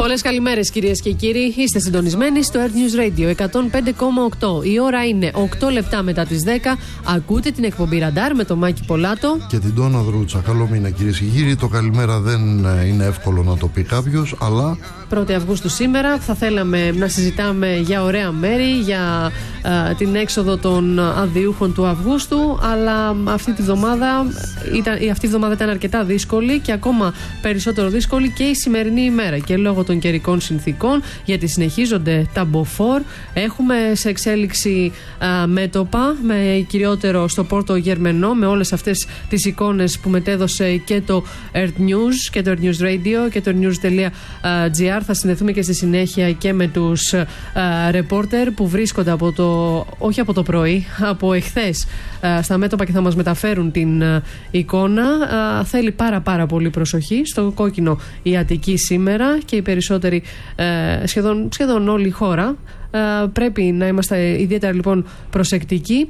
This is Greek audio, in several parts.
Πολλές καλημέρες κυρίες και κύριοι. Είστε συντονισμένοι στο Earth News Radio 105,8. Η ώρα είναι 8 λεπτά μετά τις 10. Ακούτε την εκπομπή Ραντάρ με τον Μάκη Πολάτο και την Ντόνα Δρούτσα. Καλό μήνα κυρίες και κύριοι. Το καλημέρα δεν είναι εύκολο να το πει κάποιος, αλλά 1η Αυγούστου σήμερα. Θα θέλαμε να συζητάμε για ωραία μέρη, για την έξοδο των αδειούχων του Αυγούστου, αλλά αυτή τη βδομάδα ήταν αρκετά δύσκολη και ακόμα περισσότερο δύσκολη και η σημερινή ημέρα. Και λόγω των καιρικών συνθήκων, γιατί συνεχίζονται τα μποφόρ. Έχουμε σε εξέλιξη μέτωπα, με κυριότερο στο Πόρτο Γερμενό, με όλες αυτές τις εικόνες που μετέδωσε και το Earth News και το Earth News Radio και το earthnews.gr. Θα συνδεθούμε και στη συνέχεια και με τους ρεπόρτερ που βρίσκονται όχι από το πρωί, από εχθές στα μέτωπα και θα μας μεταφέρουν την εικόνα. Θέλει πάρα πολύ προσοχή. Στο κόκκινο η Αττική σήμερα και οι περισσότεροι, σχεδόν όλη η χώρα. Πρέπει να είμαστε ιδιαίτερα λοιπόν προσεκτικοί.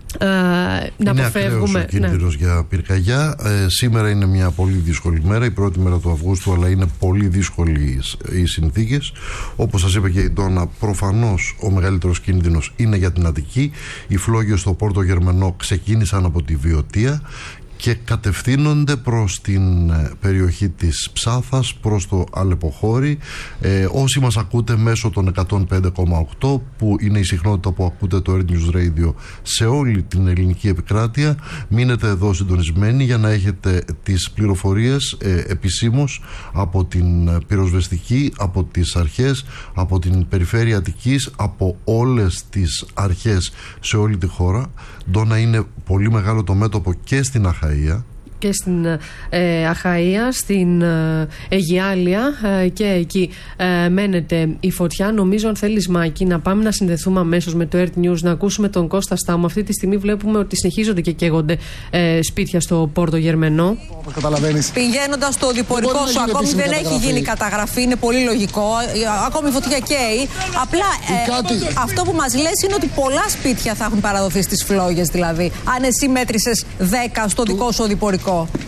Να αποφεύγουμε. Είναι κίνδυνος για πυρκαγιά. Σήμερα είναι μια πολύ δύσκολη μέρα, η πρώτη μέρα του Αυγούστου, αλλά είναι πολύ δύσκολες οι συνθήκες. Όπως σας είπε και η Ντόνα, προφανώς ο μεγαλύτερος κίνδυνος είναι για την Αττική. Οι φλόγες στο Πόρτο Γερμενό ξεκίνησαν από τη Βιωτία και κατευθύνονται προς την περιοχή της Ψάθας, προς το Αλεποχώρι. Όσοι μας ακούτε μέσω των 105,8, που είναι η συχνότητα που ακούτε το Earth News Radio σε όλη την ελληνική επικράτεια, μείνετε εδώ συντονισμένοι για να έχετε τις πληροφορίες επισήμως από την πυροσβεστική, από τις αρχές, από την περιφέρεια Αττικής, από όλες τις αρχές σε όλη τη χώρα. Ντόνα, είναι πολύ μεγάλο το μέτωπο και στην Αχαΐα. Και στην Αχαΐα, στην Αιγιάλια, και εκεί μένεται η φωτιά. Νομίζω, αν θέλεις Μάκη, να πάμε να συνδεθούμε αμέσως με το Earth News, να ακούσουμε τον Κώστα Στάμου. Αυτή τη στιγμή βλέπουμε ότι συνεχίζονται και καίγονται σπίτια στο Πόρτο Γερμενό. Όπως καταλαβαίνεις, πηγαίνοντας στο οδηπορικό σου, ακόμη δεν έχει γίνει καταγραφή, είναι πολύ λογικό. Ακόμη η φωτιά καίει. Απλά αυτό που μας λες είναι ότι πολλά σπίτια θα έχουν παραδοθεί στις φλόγες, δηλαδή. Αν εσύ μέτρησες 10 στο δικό σου οδηπορικό.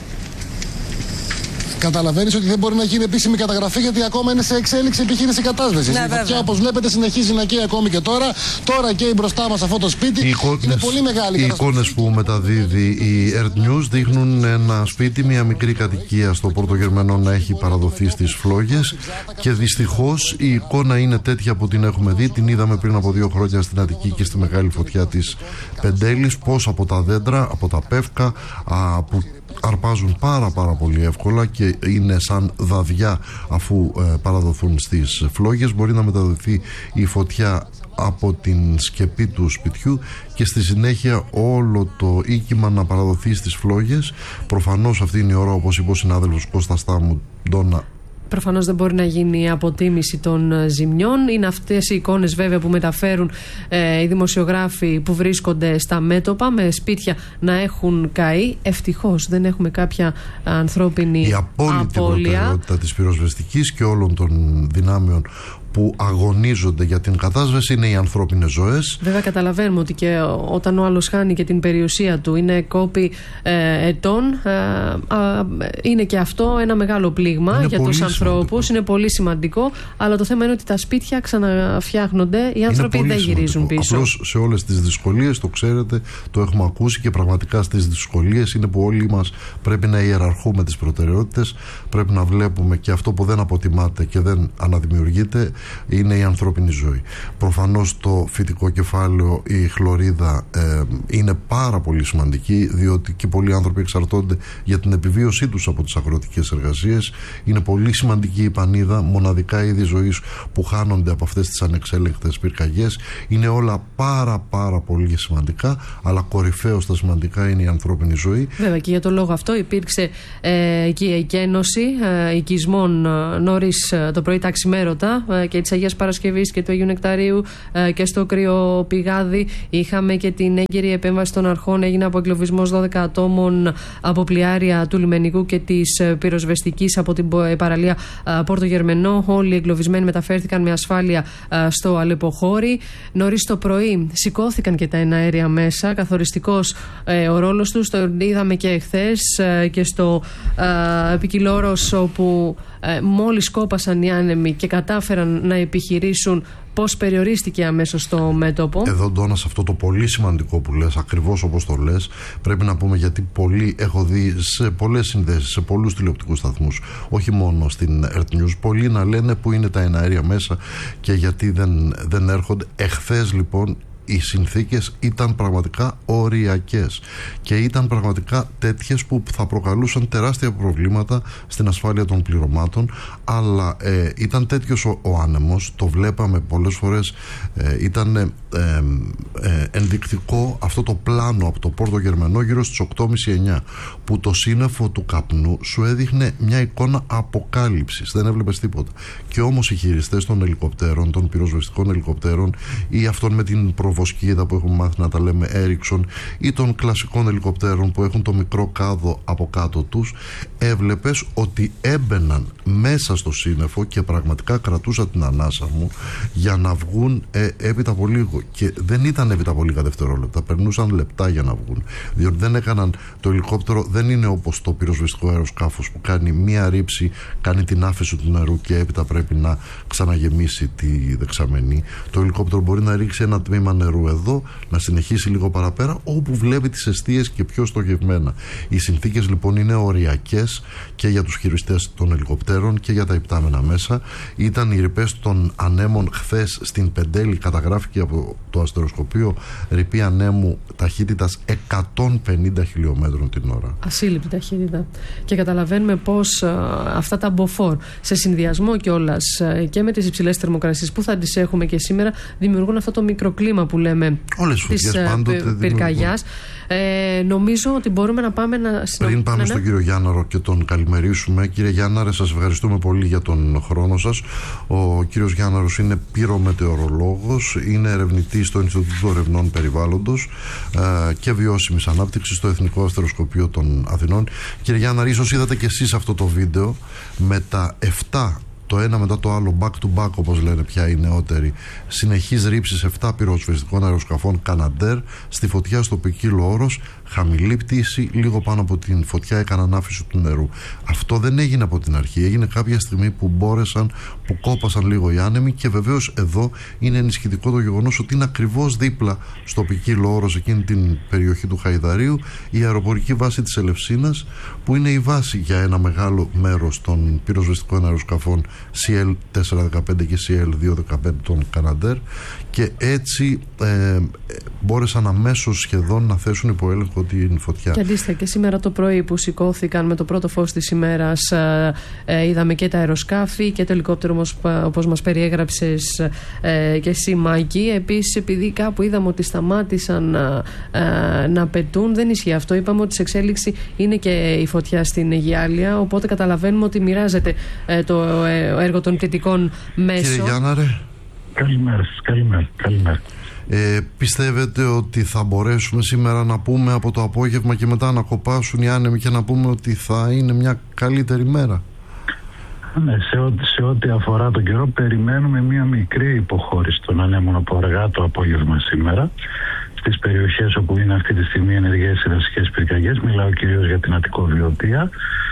Καταλαβαίνεις ότι δεν μπορεί να γίνει επίσημη καταγραφή, γιατί ακόμα είναι σε εξέλιξη επιχείρηση κατάσβεσης. Ναι, η φωτιά, όπως βλέπετε, συνεχίζει να καίει ακόμη και τώρα. Τώρα καίει μπροστά μας αυτό το σπίτι. Είναι πολύ μεγάλη. Οι εικόνες που μεταδίδει η Earth News δείχνουν ένα σπίτι, μια μικρή κατοικία στο Πόρτο Γερμενό, να έχει παραδοθεί στις φλόγες. Και δυστυχώς η εικόνα είναι τέτοια που την έχουμε δει. Την είδαμε πριν από 2 χρόνια στην Αττική και στη μεγάλη φωτιά της Πεντέλης. Πώς από τα δέντρα, από τα πεύκα, που αρπάζουν πάρα πολύ εύκολα και είναι σαν δαδιά, αφού παραδοθούν στις φλόγες, μπορεί να μεταδοθεί η φωτιά από την σκεπή του σπιτιού και στη συνέχεια όλο το οίκημα να παραδοθεί στις φλόγες. Προφανώς αυτή είναι η ώρα, όπως είπε ο συνάδελφος Κώστα Στάμου, Ντόνα. Προφανώς δεν μπορεί να γίνει αποτίμηση των ζημιών. Είναι αυτές οι εικόνες βέβαια που μεταφέρουν οι δημοσιογράφοι που βρίσκονται στα μέτωπα, με σπίτια να έχουν καεί. Ευτυχώς δεν έχουμε κάποια ανθρώπινη απώλεια. Η απόλυτη προτεραιότητα της πυροσβεστικής και όλων των δυνάμεων που αγωνίζονται για την κατάσβεση είναι οι ανθρώπινες ζωές. Βέβαια καταλαβαίνουμε ότι και όταν ο άλλος χάνει και την περιουσία του, είναι κόπη ετών, είναι και αυτό ένα μεγάλο πλήγμα για τους ανθρώπους. Είναι πολύ σημαντικό, αλλά το θέμα είναι ότι τα σπίτια ξαναφτιάχνονται, οι άνθρωποι δεν γυρίζουν πίσω. Απλώς σε όλες τις δυσκολίες, το ξέρετε, το έχουμε ακούσει, και πραγματικά στις δυσκολίες είναι που όλοι μας πρέπει να ιεραρχούμε τις προτεραιότητες, πρέπει να βλέπουμε και αυτό που δεν αποτιμάται και δεν αναδημιουργείται είναι η ανθρώπινη ζωή. Προφανώς το φυτικό κεφάλαιο, η χλωρίδα, είναι πάρα πολύ σημαντική, διότι και πολλοί άνθρωποι εξαρτώνται για την επιβίωσή τους από τις αγροτικές εργασίες. Είναι πολύ σημαντική η πανίδα, μοναδικά είδη ζωής που χάνονται από αυτές τις ανεξέλεγκτες πυρκαγιές. Είναι όλα πάρα πολύ σημαντικά, αλλά κορυφαίο στα σημαντικά είναι η ανθρώπινη ζωή. Βέβαια, και για τον λόγο αυτό υπήρξε εκεί η εκένωση οικισμών νωρίς το πρωί, τα ξημέρωτα, και της Αγίας Παρασκευής και του Αγίου Νεκταρίου και στο Κρυοπηγάδι. Είχαμε και την έγκαιρη επέμβαση των αρχών. Έγινε αποεγκλωβισμός 12 ατόμων από πλοιάρια του λιμενικού και της πυροσβεστικής από την παραλία Πόρτο Γερμενό. Όλοι οι εγκλωβισμένοι μεταφέρθηκαν με ασφάλεια στο Αλεποχώρι. Νωρίς το πρωί σηκώθηκαν και τα εναέρια μέσα. Καθοριστικός ο ρόλος τους. Το είδαμε και εχθές και στο Επικυλόρος, όπου μόλις κόπασαν οι άνεμοι και κατάφεραν να επιχειρήσουν, πώς περιορίστηκε αμέσως το μέτωπο. Εδώ, Ντόνα, σε αυτό το πολύ σημαντικό που λες, ακριβώς όπως το λες, πρέπει να πούμε, γιατί έχω δει σε πολλές συνδέσεις, σε πολλούς τηλεοπτικούς σταθμούς, όχι μόνο στην Earth News, πολλοί να λένε που είναι τα εναέρια μέσα και γιατί δεν έρχονται. Εχθές λοιπόν οι συνθήκες ήταν πραγματικά οριακές και ήταν πραγματικά τέτοιες που θα προκαλούσαν τεράστια προβλήματα στην ασφάλεια των πληρωμάτων, αλλά ήταν τέτοιος ο άνεμος, το βλέπαμε πολλές φορές, ήταν ενδεικτικό αυτό το πλάνο από το Πόρτο Γερμενό γύρω στις 8.30-9, που το σύννεφο του καπνού σου έδειχνε μια εικόνα αποκάλυψης, δεν έβλεπες τίποτα. Και όμως οι χειριστές των ελικοπτέρων, των πυροσβεστικών ελικοπτέρων ή αυτών με την προβοσκίδα που έχουμε μάθει να τα λέμε Ericsson, ή των κλασικών ελικοπτέρων που έχουν το μικρό κάδο από κάτω τους, έβλεπες ότι έμπαιναν μέσα στο σύννεφο και πραγματικά κρατούσα την ανάσα μου για να βγουν έπειτα από λίγο. Και δεν ήταν έπειτα από λίγα δευτερόλεπτα, περνούσαν λεπτά για να βγουν. Διότι δεν έκαναν, το ελικόπτερο δεν είναι όπως το πυροσβεστικό αεροσκάφος που κάνει μία ρήψη, κάνει την άφεση του νερού και έπειτα πρέπει να ξαναγεμίσει τη δεξαμενή. Το ελικόπτερο μπορεί να ρίξει ένα τμήμα νερού εδώ, να συνεχίσει λίγο παραπέρα, όπου βλέπει τις εστίες και πιο στοχευμένα. Οι συνθήκες λοιπόν είναι οριακές και για τους χειριστές των ελικοπτέρων και για τα υπτάμενα μέσα. Ήταν οι ρηπές των ανέμων χθες στην Πεντέλη, καταγράφηκε από το αστεροσκοπείο ρηπή ανέμου ταχύτητας 150 χιλιόμετρων την ώρα. Ασύλληπτη ταχύτητα. Και καταλαβαίνουμε πως αυτά τα μποφόρ, σε συνδυασμό κιόλας και με τις υψηλές θερμοκρασίες που θα τις έχουμε και σήμερα, δημιουργούν αυτό το μικροκλίμα που λέμε της πυρκαγιάς. Νομίζω ότι μπορούμε να πάμε να Πριν πάμε στον κύριο Γιάνναρο και τον καλημερίσουμε. Κύριε Γιάνναρε, σας ευχαριστούμε πολύ για τον χρόνο σας. Ο κύριος Γιάνναρος είναι πυρομετεωρολόγος, είναι ερευνητής στο Ινστιτούτο Ερευνών Περιβάλλοντος και Βιώσιμης Ανάπτυξης στο Εθνικό Αστεροσκοπείο των Αθηνών. Κύριε Γιάνναρε, ίσως είδατε και εσείς αυτό το βίντεο με τα 7, το ένα μετά το άλλο, back to back όπως λένε πια οι νεότεροι, συνεχείς ρήψεις 7 πυροσβεστικών αεροσκαφών Καναντέρ στη φωτιά στο Ποικίλο Όρος. Χαμηλή πτήση, λίγο πάνω από την φωτιά έκαναν άφηση του νερού. Αυτό δεν έγινε από την αρχή, έγινε κάποια στιγμή που μπόρεσαν, που κόπασαν λίγο οι άνεμοι, και βεβαίως εδώ είναι ενισχυτικό το γεγονός ότι είναι ακριβώς δίπλα στο Ποικίλο Όρος, εκείνη την περιοχή του Χαϊδαρίου, η αεροπορική βάση της Ελευσίνας, που είναι η βάση για ένα μεγάλο μέρος των πυροσβεστικών αεροσκαφών CL-415 και CL-215 των Καναντέρ, και έτσι μπόρεσαν αμέσως σχεδόν να θέσουν υπό έλεγχο την φωτιά. Και αντίστοιχα και σήμερα το πρωί που σηκώθηκαν με το πρώτο φως της ημέρας, είδαμε και τα αεροσκάφη και το ελικόπτερο όπως μας περιέγραψες και εσύ, Μάκη. Επίσης, επειδή κάπου είδαμε ότι σταμάτησαν να πετούν, δεν ισχύει αυτό. Είπαμε ότι σε εξέλιξη είναι και η φωτιά στην Αιγιάλια, οπότε καταλαβαίνουμε ότι μοιράζεται το έργο των πληθυντικών μέσων. Κύριε Γιάνναρε. Καλημέρα σας, καλημέρα. Πιστεύετε ότι θα μπορέσουμε σήμερα να πούμε από το απόγευμα και μετά να κοπάσουν οι άνεμοι και να πούμε ότι θα είναι μια καλύτερη μέρα? Ναι, σε ό,τι αφορά τον καιρό, περιμένουμε μια μικρή υποχώρηση των ανέμων από αργά το απόγευμα σήμερα στις περιοχές όπου είναι αυτή τη στιγμή ενεργές οι δασικές πυρκαγιές. Μιλάω κυρίως για την Αττικοβιωτία.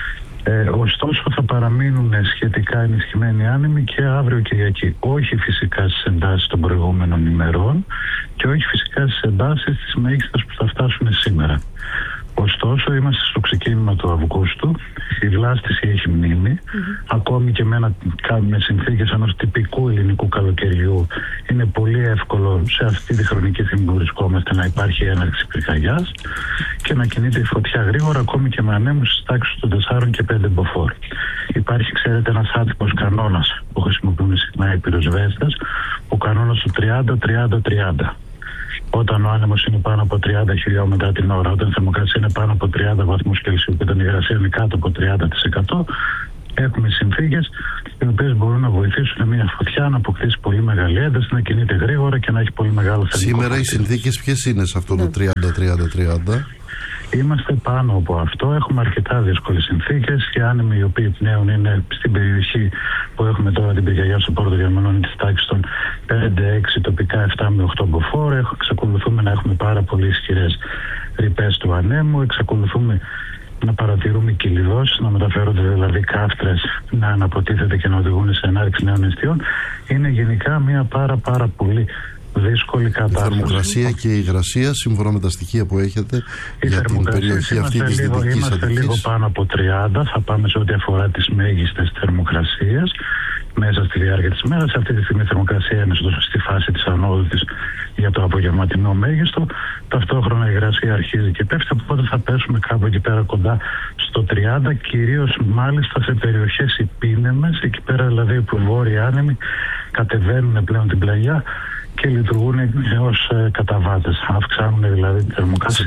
Ωστόσο θα παραμείνουν σχετικά ενισχυμένοι άνεμοι και αύριο Κυριακή. Όχι φυσικά στις εντάσεις των προηγούμενων ημερών και όχι φυσικά στις εντάσεις της μέγιστας που θα φτάσουν σήμερα. Ωστόσο, είμαστε στο ξεκίνημα του Αυγούστου. Η βλάστηση έχει μείνει. Ακόμη και με συνθήκες ενός τυπικού ελληνικού καλοκαιριού, είναι πολύ εύκολο σε αυτή τη χρονική στιγμή που βρισκόμαστε να υπάρχει έναρξη πυρκαγιάς και να κινείται η φωτιά γρήγορα, ακόμη και με ανέμους στις τάξεις των 4 και 5 μποφόρ. Υπάρχει, ξέρετε, ένας άτυπος κανόνας που χρησιμοποιούν συχνά οι πυροσβέστες, ο κανόνας του 30-30-30. Όταν ο άνεμος είναι πάνω από 30 χιλιόμετρα την ώρα, όταν η θερμοκρασία είναι πάνω από 30 βαθμούς Κελσίου και όταν η υγρασία είναι κάτω από 30%, έχουμε συνθήκες οι οποίες μπορούν να βοηθήσουν μια φωτιά να αποκτήσει πολύ μεγάλη ένταση, να κινείται γρήγορα και να έχει πολύ μεγάλο θερμικό. Σήμερα οι συνθήκες ποιες είναι σε αυτό το 30-30-30? Είμαστε πάνω από αυτό. Έχουμε αρκετά δύσκολες συνθήκες. Οι άνεμοι οι οποίοι πνέουν είναι στην περιοχή που έχουμε τώρα την πυρκαγιά στο Πόρτο Γερμανών της τάξης των 5-6, τοπικά 7 με 8 μποφόρ. Εξακολουθούμε να έχουμε πάρα πολύ ισχυρές ρηπές του ανέμου. Εξακολουθούμε να παρατηρούμε κυλιδώσεις, να μεταφέρονται δηλαδή κάφτρες, να αναποτίθεται και να οδηγούν σε ενάρξη νέων αιστείων. Είναι γενικά μια πάρα πολύ δύσκολη κατάσταση. Η θερμοκρασία και η υγρασία, σύμφωνα με τα στοιχεία που έχετε για την περιοχή αυτή της Δυτικής Αττικής. Είμαστε λίγο πάνω από 30, θα πάμε σε ό,τι αφορά τις μέγιστες θερμοκρασίες μέσα στη διάρκεια της μέρας. Αυτή τη στιγμή η θερμοκρασία είναι στη φάση της ανόδου της για το απογευματινό μέγιστο. Ταυτόχρονα η υγρασία αρχίζει και πέφτει, οπότε θα πέσουμε κάπου εκεί πέρα κοντά στο 30, κυρίως μάλιστα σε περιοχές υπήνεμες, εκεί πέρα δηλαδή που οι βόρειοι άνεμοι κατεβαίνουν πλέον την πλαγιά και λειτουργούν ως καταβάτες. Αυξάνουν δηλαδή τη θερμοκρασία.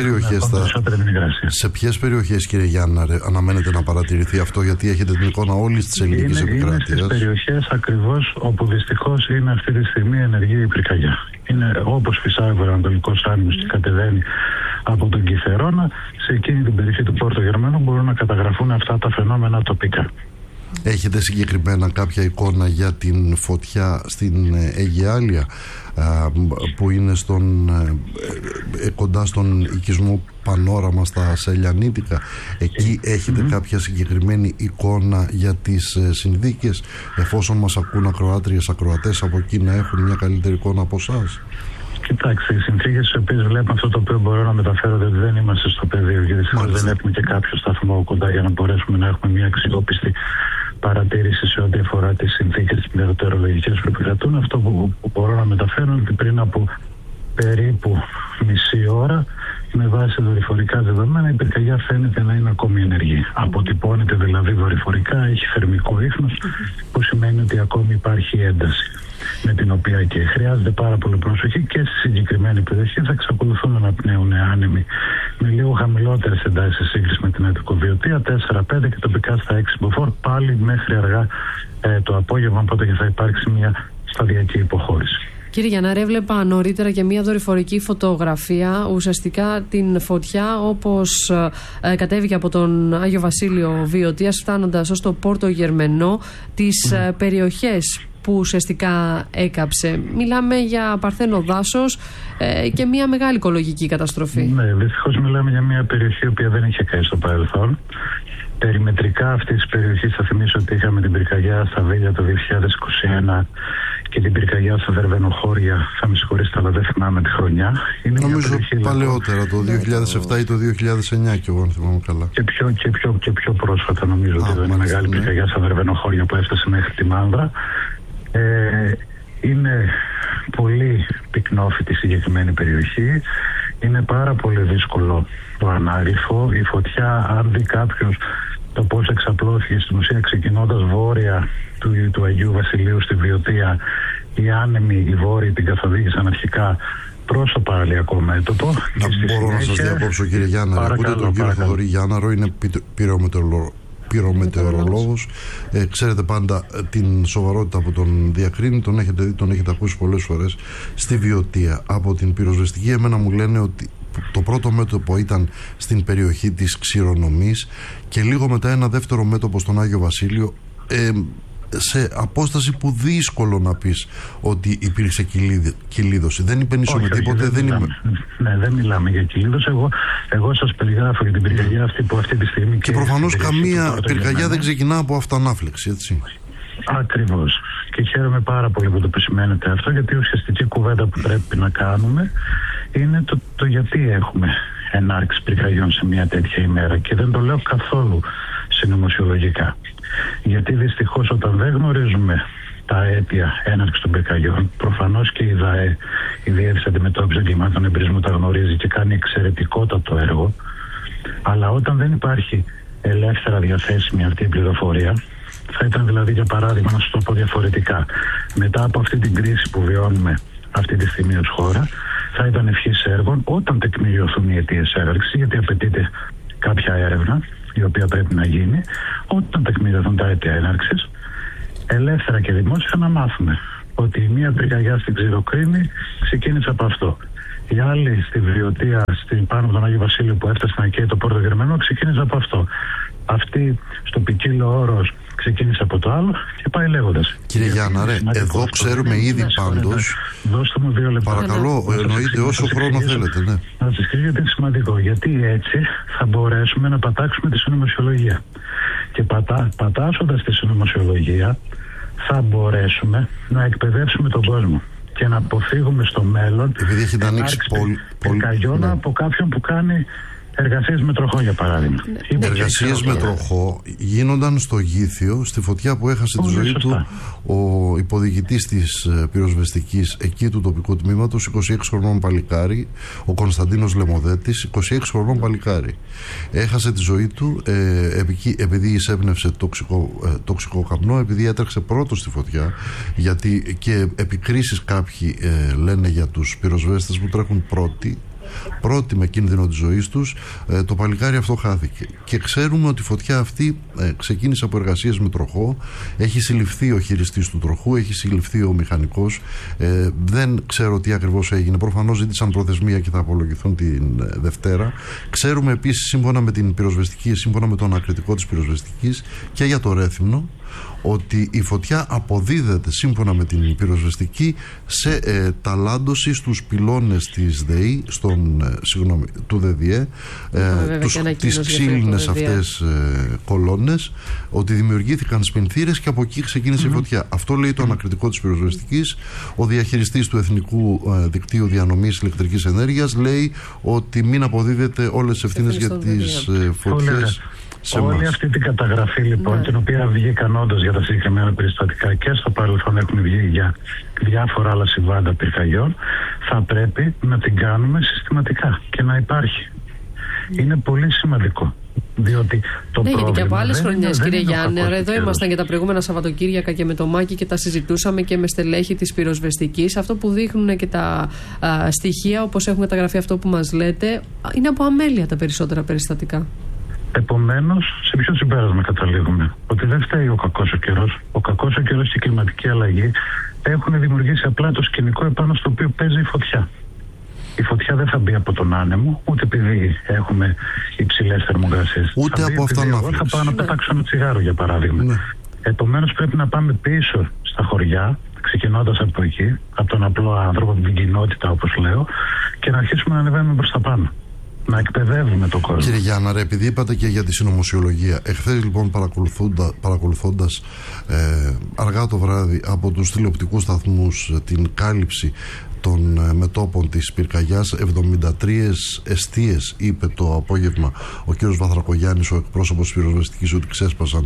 Σε ποιες περιοχές, κύριε Γιάννα, αναμένετε να παρατηρηθεί αυτό, γιατί έχετε την εικόνα όλης της ελληνικής επικράτειας? Είναι στις περιοχές ακριβώς όπου δυστυχώς είναι αυτή τη στιγμή ενεργή η πυρκαγιά. Είναι όπως φυσάει ο βορειοανατολικός άνεμος και κατεβαίνει από τον Κιθερώνα, σε εκείνη την περιοχή του Πόρτο Γερμανού μπορούν να καταγραφούν αυτά τα φαινόμενα τοπικά. Έχετε συγκεκριμένα κάποια εικόνα για την φωτιά στην Αιγαιάλεια που είναι κοντά στον οικισμό Πανόραμα στα Σελιανίτικα? Εκεί έχετε κάποια συγκεκριμένη εικόνα για τις συνθήκες, εφόσον μας ακούν ακροάτριες, ακροατές από εκεί, να έχουν μια καλύτερη εικόνα από εσάς? Κοιτάξτε, οι συνθήκες στις οποίες βλέπουμε αυτό το οποίο μπορώ να μεταφέρω, ότι δεν είμαστε στο πεδίο, γιατί δεν έχουμε και κάποιο σταθμό κοντά για να μπορέσουμε να έχουμε μια αξιόπιστη παρατήρηση σε ό,τι αφορά τις συνθήκες τις μετεωρολογικές που επικρατούν. Αυτό που μπορώ να μεταφέρω είναι ότι πριν από περίπου μισή ώρα, με βάση δορυφορικά δεδομένα, η πυρκαγιά φαίνεται να είναι ακόμη ενεργή. Αποτυπώνεται δηλαδή δορυφορικά, έχει θερμικό ίχνος, που σημαίνει ότι ακόμη υπάρχει ένταση, με την οποία και χρειάζεται πάρα πολύ προσοχή και στη συγκεκριμένη περιοχή. Θα εξακολουθούν να πνέουν άνεμοι με λίγο χαμηλότερες εντάσεις σε σύγκριση με την Αττικοβιωτία, 4-5 και τοπικά στα 6 μποφόρ, πάλι μέχρι αργά το απόγευμα, οπότε και θα υπάρξει μια σταδιακή υποχώρηση. Κύριε Γιαννάρη, έβλεπα νωρίτερα και μια δορυφορική φωτογραφία, ουσιαστικά την φωτιά όπως κατέβηκε από τον Άγιο Βασίλειο Βιωτίας, φτάνοντας ως το Πόρτο Γερμενό, τις περιοχές που ουσιαστικά έκαψε. Μιλάμε για παρθένο δάσος και μια μεγάλη οικολογική καταστροφή. Ναι, δυστυχώς μιλάμε για μια περιοχή η οποία δεν είχε καεί στο παρελθόν. Περιμετρικά αυτή τη περιοχή, θα θυμίσω ότι είχαμε την πυρκαγιά στα Βέλια το 2021 και την πυρκαγιά στα Βερβενοχώρια. Θα με συγχωρήσετε, αλλά δεν θυμάμαι τη χρονιά. Είναι νομίζω παλαιότερα, το 2007 ή το 2009, και εγώ αν θυμάμαι καλά. Και πιο πρόσφατα, νομίζω ότι ήταν μεγάλη πυρκαγιά στα Βερβενοχώρια που έφτασε μέχρι τη Μάνδρα. Είναι πολύ πυκνόφυτη η συγκεκριμένη περιοχή. Είναι πάρα πολύ δύσκολο το ανάρρυφο. Η φωτιά, αν δει κάποιος το πώς εξαπλώθηκε, στην ουσία ξεκινώντας βόρεια του Αγίου Βασιλείου στη Βιωτία, οι άνεμοι, οι βόρειοι την καθοδήγησαν αρχικά προς το παραλιακό μέτωπο. Μπορώ να σας διακόψω, κύριε Γιάννα? Ακούτε τον κύριο Θοδωρή Γιάνναρο, είναι πυρομετεωρολόγος. Ξέρετε πάντα την σοβαρότητα που τον διακρίνει, τον έχετε δει, τον έχετε ακούσει πολλές φορές στη Βιωτία. Από την πυροσβεστική, εμένα μου λένε ότι το πρώτο μέτωπο ήταν στην περιοχή της Ξηρονομής και λίγο μετά ένα δεύτερο μέτωπο στον Άγιο Βασίλειο, σε απόσταση που δύσκολο να πεις ότι υπήρξε κυλίδωση. Δεν υπενήσω με τίποτε. Ναι, δεν μιλάμε για κυλίδωση. Εγώ σας περιγράφω για την πυρκαγιά αυτή που αυτή τη στιγμή. Και προφανώς καμία πυρκαγιά δεν ξεκινά από αυτανάφλεξη, έτσι. Ακριβώς. Και χαίρομαι πάρα πολύ που το επισημαίνετε αυτό, γιατί η ουσιαστική κουβέντα που πρέπει να κάνουμε είναι το γιατί έχουμε ενάρξη πυρκαγιών σε μια τέτοια ημέρα. Και δεν το λέω καθόλου συνωμοσιολογικά. Γιατί δυστυχώς όταν δεν γνωρίζουμε τα αίτια έναρξης των πυρκαγιών, προφανώς και η ΔΑΕ, η Διεύθυνση Αντιμετώπισης Εγκλημάτων Εμπρισμού, τα γνωρίζει και κάνει εξαιρετικότατο έργο, αλλά όταν δεν υπάρχει ελεύθερα διαθέσιμη αυτή η πληροφορία, θα ήταν δηλαδή, για παράδειγμα, να σας το πω διαφορετικά, μετά από αυτή την κρίση που βιώνουμε αυτή τη στιγμή ως χώρα, θα ήταν ευχής έργων όταν τεκμηριωθούν οι αιτίες έναρξης, γιατί απαιτείται κάποια έρευνα η οποία πρέπει να γίνει, όταν τεκμηριωθούν τα αίτια έναρξης, ελεύθερα και δημόσια να μάθουμε ότι η μία πυρκαγιά στην Ξηροκρίνη ξεκίνησε από αυτό. Οι άλλοι στη Βριωτία, πάνω από τον Άγιο Βασίλειο που έφτασαν εκεί το Πόρτο Γερμανό, ξεκίνησε από αυτό. Αυτή στο Ποικίλο Όρος ξεκίνησε από το άλλο και πάει λέγοντας. Κύριε Γιάννα, εδώ ξέρουμε ήδη πάντως. Δώστε μου 2 λεπτά. Παρακαλώ, εννοείται όσο χρόνο θέλετε. Ναι. Να σας εξηγήσω γιατί είναι σημαντικό. Γιατί έτσι θα μπορέσουμε να πατάξουμε τη συνωμοσιολογία. Και πατάσσοντας τη συνωμοσιολογία θα μπορέσουμε να εκπαιδεύσουμε τον κόσμο και να αποφύγουμε στο μέλλον πυρκαγιών από κάποιον που κάνει εργασίες με τροχό, για παράδειγμα. Εργασίες με τροχό γίνονταν στο Γήθιο, στη φωτιά που έχασε τη ζωή του ο υποδιοικητής της πυροσβεστικής εκεί του τοπικού τμήματος, 26 χρονών παλικάρι, ο Κωνσταντίνος Λεμοδέτης, 26 χρονών παλικάρι. Έχασε τη ζωή του επειδή εισέπνευσε τοξικό καπνό, επειδή έτρεξε πρώτος στη φωτιά, γιατί και επικρίσεις κάποιοι λένε για τους πυροσβέστες που τρέχουν πρώτοι με κίνδυνο της ζωής τους. Το παλικάρι αυτό χάθηκε και ξέρουμε ότι η φωτιά αυτή ξεκίνησε από εργασίες με τροχό. Έχει συλληφθεί ο χειριστής του τροχού, έχει συλληφθεί ο μηχανικός, δεν ξέρω τι ακριβώς έγινε. Προφανώς ζήτησαν προθεσμία και θα απολογηθούν την Δευτέρα. Ξέρουμε επίσης, σύμφωνα με την πυροσβεστική, σύμφωνα με τον ανακριτικό της πυροσβεστικής και για το Ρέθυμνο, ότι η φωτιά αποδίδεται σύμφωνα με την πυροσβεστική σε ταλάντωση στους πυλώνες της ΔΕΗ, του ΔΔΕ, τις ξύλινες αυτές κολόνες, ότι δημιουργήθηκαν σπινθήρες και από εκεί ξεκίνησε η φωτιά. Αυτό λέει το ανακριτικό της πυροσβεστικής. Ο διαχειριστής του Εθνικού Δικτύου Διανομής Ηλεκτρικής Ενέργειας λέει ότι μην αποδίδεται όλες τις ευθύνες για τις φωτιές. Όλη αυτή την καταγραφή λοιπόν, την οποία βγήκαν όντως για τα συγκεκριμένα περιστατικά και στο παρελθόν έχουν βγει για διάφορα άλλα συμβάντα πυρκαγιών, θα πρέπει να την κάνουμε συστηματικά και να υπάρχει. Είναι πολύ σημαντικό. Διότι το γιατί και από άλλες χρονιές, κύριε Γιάννη, εδώ ήμασταν και τα προηγούμενα Σαββατοκύριακα και με το Μάκη και τα συζητούσαμε και με στελέχη της πυροσβεστικής. Αυτό που δείχνουν και τα στοιχεία, όπως έχουν καταγραφεί αυτό που μας λέτε, είναι από αμέλεια τα περισσότερα περιστατικά. Επομένως, σε ποιο συμπέρασμα καταλήγουμε? Ότι δεν φταίει ο κακός ο καιρός. Ο κακός ο καιρός και η κλιματική αλλαγή έχουν δημιουργήσει απλά το σκηνικό επάνω στο οποίο παίζει η φωτιά. Η φωτιά δεν θα μπει από τον άνεμο, ούτε επειδή έχουμε υψηλές θερμοκρασίες. Ούτε από αυτονόφληση. Εγώ θα πάω να πετάξω ένα τσιγάρο, για παράδειγμα. Ναι. Επομένως, πρέπει να πάμε πίσω στα χωριά, ξεκινώντας από εκεί, από τον απλό άνθρωπο, από την κοινότητα, όπως λέω, και να αρχίσουμε να ανεβαίνουμε προς τα πάνω. Να εκπαιδεύουμε τον κόσμο. Κύριε Γιάννα, επειδή είπατε και για τη συνωμοσιολογία, εχθές λοιπόν παρακολουθώντας αργά το βράδυ από τους τηλεοπτικούς σταθμούς την κάλυψη των μετώπων της πυρκαγιάς, 73 εστίες είπε το απόγευμα ο κύριος Βαθρακογιάννης, ο εκπρόσωπος της πυροσβεστικής, ότι ξέσπασαν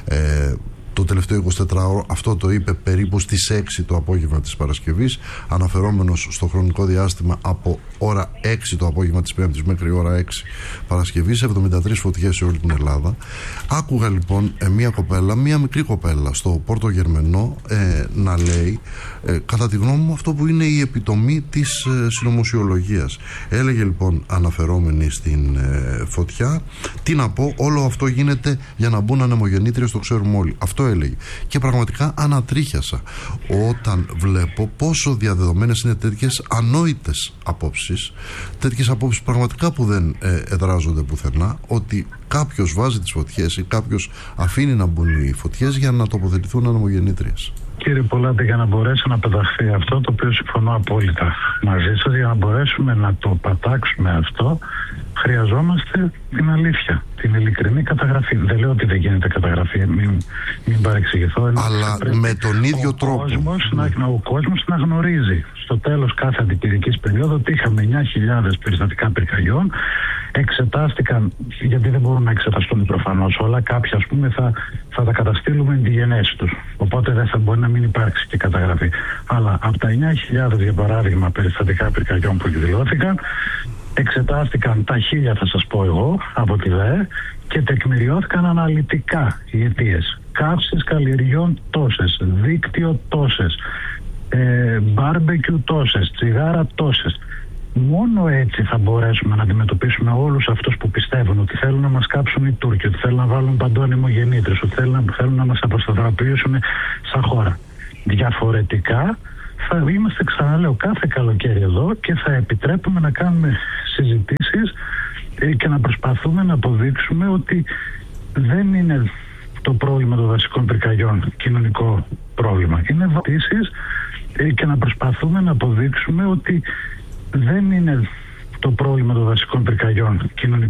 το τελευταίο 24ωρο. Αυτό το είπε περίπου στις 6 το απόγευμα της Παρασκευής, αναφερόμενος στο χρονικό διάστημα από ώρα 6 το απόγευμα της Πέμπτης μέχρι ώρα 6 Παρασκευής, 73 φωτιές σε όλη την Ελλάδα. Άκουγα λοιπόν μια μικρή κοπέλα στο Πόρτο Γερμανό να λέει, κατά τη γνώμη μου, αυτό που είναι η επιτομή της συνωμοσιολογίας. Έλεγε λοιπόν, αναφερόμενη στην φωτιά, τι να πω, όλο αυτό γίνεται για να μπουν ανεμογεννήτριες, το ξέρουμε όλοι. Αυτό έλεγε. Και πραγματικά ανατρίχιασα όταν βλέπω πόσο διαδεδομένες είναι τέτοιες ανόητες απόψεις, τέτοιες απόψεις πραγματικά που δεν εδράζονται πουθενά, ότι κάποιος βάζει τις φωτιές ή κάποιος αφήνει να μπουν οι φωτιές για να τοποθετηθούν ανεμογεννήτριες. Κύριε Πολάτη, για να μπορέσει να πεταχθεί αυτό, το οποίο συμφωνώ απόλυτα μαζί σας, για να μπορέσουμε να το πατάξουμε αυτό, χρειαζόμαστε την αλήθεια, την ειλικρινή καταγραφή. Δεν λέω ότι δεν γίνεται καταγραφή, μην παρεξηγηθώ. Αλλά με τον ίδιο τρόπο. Ο κόσμος να γνωρίζει στο τέλος κάθε αντιπυρικής περίοδου ότι είχαμε 9.000 περιστατικά πυρκαγιών. Εξετάστηκαν, γιατί δεν μπορούν να εξεταστούν προφανώς όλα, κάποια ας πούμε θα τα καταστήλουμε τη γενέση τους. Οπότε δεν θα μπορεί να μην υπάρξει και καταγραφή. Αλλά από τα 9.000 για παράδειγμα περιστατικά πυρκαγιών που εκδηλώθηκαν, εξετάστηκαν τα 1.000 θα σας πω εγώ από τη ΔΕΕ και τεκμηριώθηκαν αναλυτικά οι αιτίες. Καύσεις καλλιεργιών τόσες, δίκτυο τόσες, μπάρμπεκιου τόσες, τσιγάρα τόσες. Μόνο έτσι θα μπορέσουμε να αντιμετωπίσουμε όλους αυτούς που πιστεύουν ότι θέλουν να μας κάψουν οι Τούρκοι, ότι θέλουν να βάλουν παντού ανεμογεννήτρες, ότι θέλουν να μας αποσταθεροποιήσουν σαν χώρα. Διαφορετικά θα είμαστε, ξαναλέω, κάθε καλοκαίρι εδώ και θα επιτρέπουμε να κάνουμε συζητήσεις και να προσπαθούμε να αποδείξουμε ότι δεν είναι το πρόβλημα των δασικών πυρκαγιών κοινωνικό πρόβλημα. Είναι βατήσεις και να προσπαθούμε να αποδείξουμε ότι δεν είναι το πρόβλημα των δασικών πυρκαγιών κοινωνικό